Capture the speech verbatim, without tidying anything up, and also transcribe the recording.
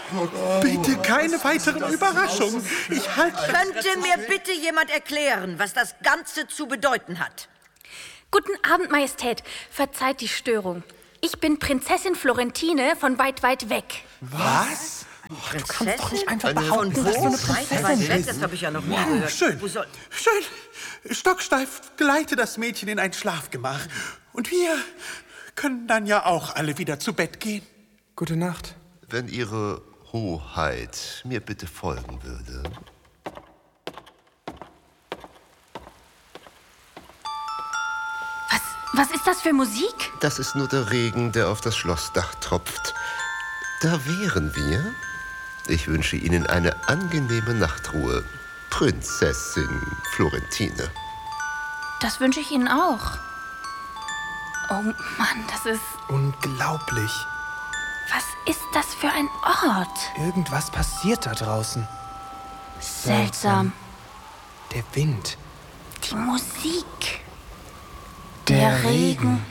Bitte keine weiteren Überraschungen. Ich halte... Könnte mir bitte jemand erklären, was das Ganze zu bedeuten hat? Guten Abend, Majestät. Verzeiht die Störung. Ich bin Prinzessin Florentine von weit, weit weg. Was? Oh, du kannst doch nicht einfach behaupten, dass du eine Prinzessin weit weg, das habe ich ja noch nie gehört. Schön, Wo soll... schön. Stocksteif geleite das Mädchen in ein Schlafgemach. Und wir können dann ja auch alle wieder zu Bett gehen. Gute Nacht. Wenn Ihre Hoheit mir bitte folgen würde. Was, was ist das für Musik? Das ist nur der Regen, der auf das Schlossdach tropft. Da wären wir. Ich wünsche Ihnen eine angenehme Nachtruhe, Prinzessin Florentine. Das wünsche ich Ihnen auch. Oh Mann, das ist... Unglaublich. Was ist das für ein Ort? Irgendwas passiert da draußen. Seltsam. Der Wind. Die Musik. Der, Der Regen.